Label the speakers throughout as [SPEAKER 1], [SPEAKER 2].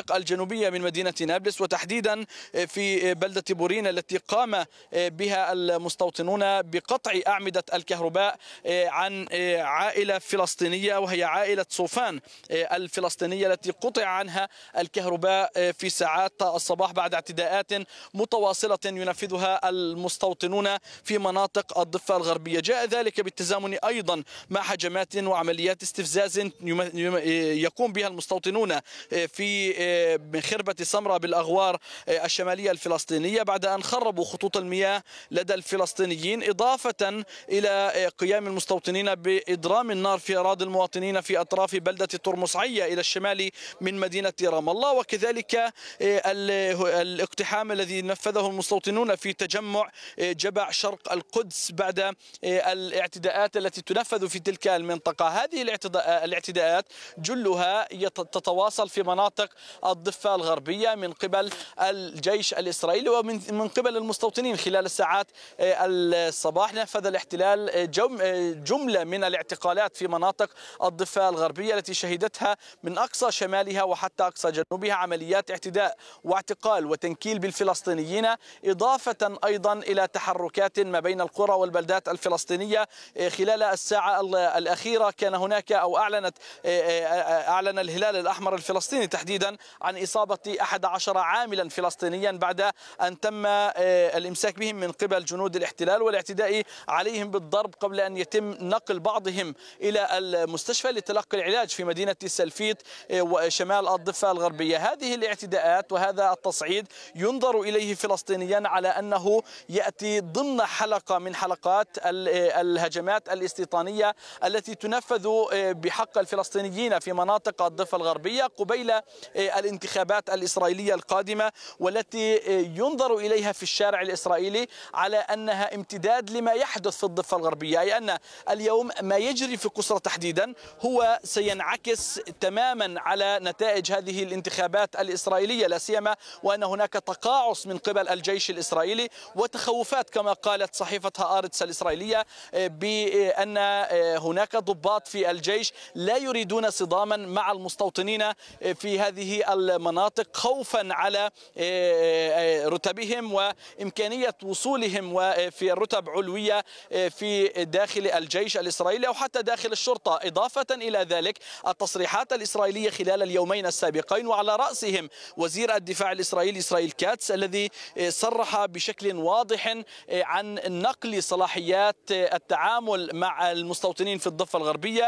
[SPEAKER 1] المناطق الجنوبية من مدينة نابلس، وتحديدا في بلدة بورين التي قام بها المستوطنون بقطع أعمدة الكهرباء عن عائلة فلسطينية، وهي عائلة صوفان الفلسطينية التي قطع عنها الكهرباء في ساعات الصباح بعد اعتداءات متواصلة ينفذها المستوطنون في مناطق الضفة الغربية. جاء ذلك بالتزامن أيضا مع هجمات وعمليات استفزاز يقوم بها المستوطنون في خربة سمرة بالأغوار الشمالية الفلسطينية بعد أن خربوا خطوط المياه لدى الفلسطينيين، إضافة إلى قيام المستوطنين بإضرام النار في أراضي المواطنين في أطراف بلدة ترمصعية إلى الشمال من مدينة رام الله، وكذلك الاقتحام الذي نفذه المستوطنون في تجمع جبع شرق القدس بعد الاعتداءات التي تنفذ في تلك المنطقة. هذه الاعتداءات جلها تتواصل في مناطق الضفة الغربية من قبل الجيش الإسرائيلي ومن قبل المستوطنين. خلال الساعات الصباح نفذ الاحتلال جملة من الاعتقالات في مناطق الضفة الغربية التي شهدتها من أقصى شمالها وحتى أقصى جنوبها عمليات اعتداء واعتقال وتنكيل بالفلسطينيين، إضافة أيضا إلى تحركات ما بين القرى والبلدات الفلسطينية. خلال الساعة الأخيرة كان هناك أو أعلن الهلال الأحمر الفلسطيني تحديدا عن إصابة 11 عاملا فلسطينيا بعد أن تم الإمساك بهم من قبل جنود الاحتلال والاعتداء عليهم بالضرب قبل أن يتم نقل بعضهم إلى المستشفى لتلقي العلاج في مدينة سلفيت وشمال الضفة الغربية. هذه الاعتداءات وهذا التصعيد ينظر إليه فلسطينيا على أنه يأتي ضمن حلقة من حلقات الهجمات الاستيطانية التي تنفذ بحق الفلسطينيين في مناطق الضفة الغربية قبيل الانتخابات الإسرائيلية القادمة، والتي ينظر إليها في الشارع الإسرائيلي على أنها امتداد لما يحدث في الضفة الغربية، أي أن اليوم ما يجري في قسرة تحديدا هو سينعكس تماما على نتائج هذه الانتخابات الإسرائيلية، لا سيما وأن هناك تقاعس من قبل الجيش الإسرائيلي وتخوفات كما قالت صحيفة هآرتس الإسرائيلية بأن هناك ضباط في الجيش لا يريدون صداما مع المستوطنين في هذه المناطق خوفا على رتبهم وإمكانية وصولهم وفي رتب علوية في داخل الجيش الإسرائيلي أو حتى داخل الشرطة. إضافة إلى ذلك التصريحات الإسرائيلية خلال اليومين السابقين وعلى رأسهم وزير الدفاع الإسرائيلي إسرائيل كاتس الذي صرح بشكل واضح عن نقل صلاحيات التعامل مع المستوطنين في الضفة الغربية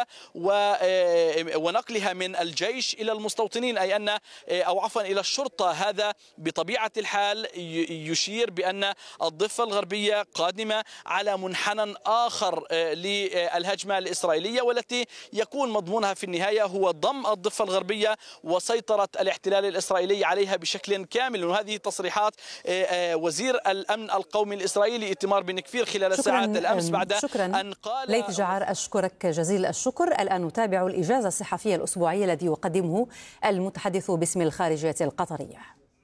[SPEAKER 1] ونقلها من الجيش إلى المستوطنين، أي أن أو عفوا إلى الشرطة. هذا بطبيعة الحال يشير بأن الضفة الغربية قادمة على منحنى آخر للهجمة الإسرائيلية، والتي يكون مضمونها في النهاية هو ضم الضفة الغربية وسيطرة الاحتلال الإسرائيلي عليها بشكل كامل. وهذه تصريحات وزير الأمن القومي الإسرائيلي إيتمار بن كفير خلال الساعات الأمس بعد أن قال
[SPEAKER 2] ليث جعار. أشكرك جزيل الشكر. الآن نتابع الإجازة الصحفية الأسبوعية الذي يقدمه المتحدث باسم الخارجية القطرية.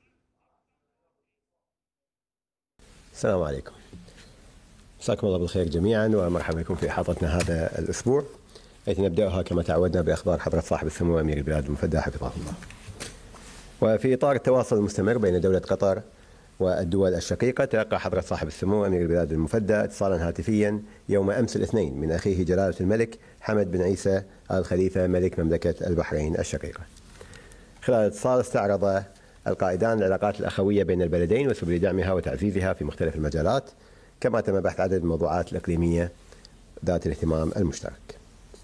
[SPEAKER 3] السلام عليكم، مساكم الله بالخير جميعا ومرحبا بكم في إحاطتنا هذا الأسبوع، حيث نبدأها كما تعودنا بأخبار حضرة صاحب السمو أمير البلاد المفدى حفظه الله. وفي إطار التواصل المستمر بين دولة قطر والدول الشقيقة، تلقى حضرة صاحب السمو أمير البلاد المفدى اتصالا هاتفيا يوم أمس الاثنين من أخيه جلالة الملك حمد بن عيسى آل خليفة ملك مملكة البحرين الشقيقة. خلال الاتصال استعرض القائدان العلاقات الأخوية بين البلدين وسبل دعمها وتعزيزها في مختلف المجالات، كما تم بحث عدد من الموضوعات الإقليمية ذات الاهتمام المشترك.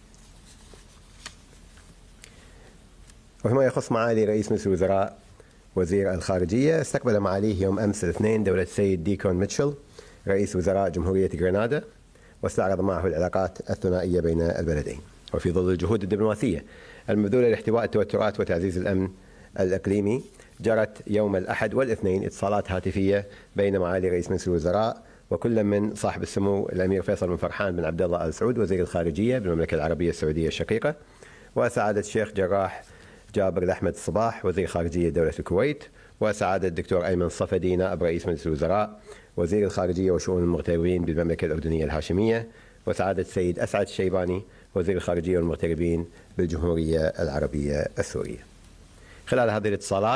[SPEAKER 3] وفيما يخص معالي رئيس مجلس الوزراء وزير الخارجية، استقبل معاليه يوم أمس الاثنين دولة السيد ديكون ميتشل رئيس وزراء جمهورية غرناطة، واستعرض معه العلاقات الثنائية بين البلدين. وفي ظل الجهود الدبلوماسية المبذولة لاحتواء التوترات وتعزيز الأمن الإقليمي، جرت يوم الأحد والاثنين اتصالات هاتفية بين معالي رئيس مجلس الوزراء وكل من صاحب السمو الأمير فيصل بن فرحان بن عبد الله آل سعود وزير الخارجية بالمملكة العربية السعودية الشقيقة، وسعادة الشيخ جراح جابر الأحمد الصباح وزير خارجية دولة الكويت، وسعادة الدكتور أيمن الصفدي نائب رئيس مجلس الوزراء وزير الخارجية وشؤون المغتربين بالمملكة الأردنية الهاشمية، وسعادة السيد أسعد الشيباني وزير الخارجية والمغتربين بالجمهورية العربية السورية. خلال هذه الاتصالات